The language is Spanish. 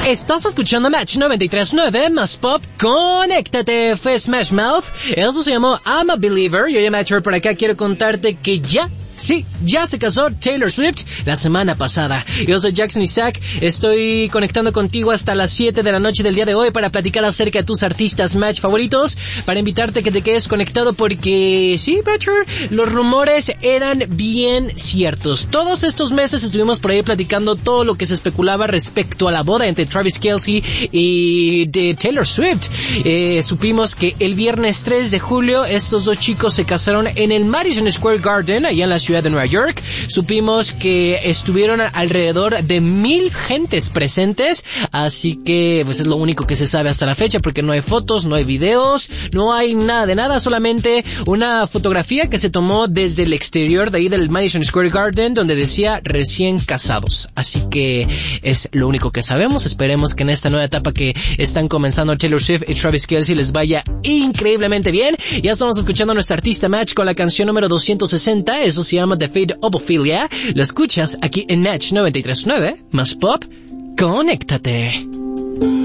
Estás escuchando Match 93.9 más pop. Conéctate, fue Smash Mouth. Eso se llamó I'm a Believer. Yo ya Match por acá quiero contarte que ya se casó Taylor Swift la semana pasada. Yo soy Jackson Isaac, estoy conectando contigo hasta las 7 de la noche del día de hoy para platicar acerca de tus artistas Match favoritos, para invitarte a que te quedes conectado porque sí, Matcher, los rumores eran bien ciertos. Todos estos meses estuvimos por ahí platicando todo lo que se especulaba respecto a la boda entre Travis Kelce y de Taylor Swift. Supimos que el viernes 3 de julio estos dos chicos se casaron en el Madison Square Garden, allá en la ciudad de Nueva York. Supimos que estuvieron alrededor de 1,000 gentes presentes, así que pues es lo único que se sabe hasta la fecha, porque no hay fotos, no hay videos, no hay nada de nada, solamente una fotografía que se tomó desde el exterior de ahí del Madison Square Garden, donde decía recién casados. Así que es lo único que sabemos. Esperemos que en esta nueva etapa que están comenzando Taylor Swift y Travis Kelce les vaya increíblemente bien. Ya estamos escuchando a nuestra artista Match con la canción número 260, eso se llama The Fate of Ophelia. Lo escuchas aquí en Match 93.9 más pop. Conéctate.